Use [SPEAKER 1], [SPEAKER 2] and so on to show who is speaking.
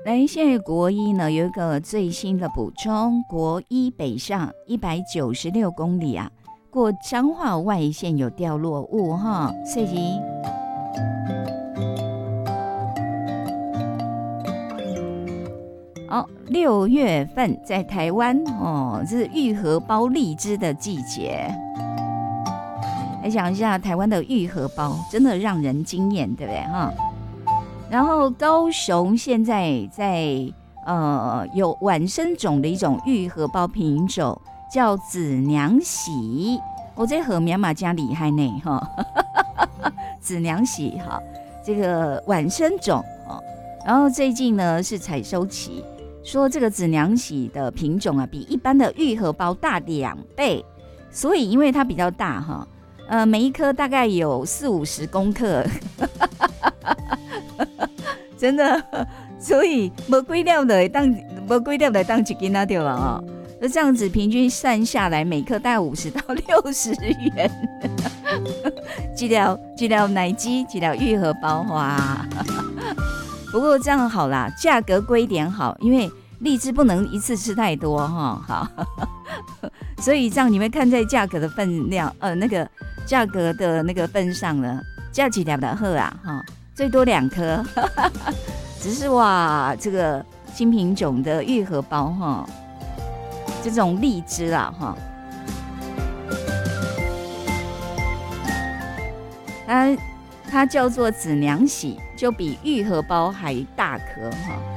[SPEAKER 1] 来，现在国一呢有一个最新的补充，国一北上196公里啊，过彰化外线有掉落物哈，所以6月份在台湾这是玉荷包荔枝的季节。来讲一下台湾的玉荷包，真的让人惊艳，对不对哈？然后高雄现在在有晚生种的一种玉荷包品种，叫子娘喜。这荷苗嘛加厉害呢哈，子娘喜哈，这个晚生种然后最近呢是采收期，说这个子娘喜的品种啊比一般的玉荷包大2倍，所以因为它比较大哈，每一颗大概有40-50公克。真的，所以没几粒的当一斤啊，对吧？那这样子平均算下来，每颗大概50到60元。一条奶鸡，一条玉荷包哇！不过这样好啦，价格贵一点好，因为荔枝不能一次吃太多哈。好，所以这样你会看在价格的分量，那个价格的那个份上呢，价几条的喝啊哈。最多2颗，只是哇，这个新品种的玉荷包哈，这种荔枝啦哈，它叫做子娘喜，就比玉荷包还大颗哈。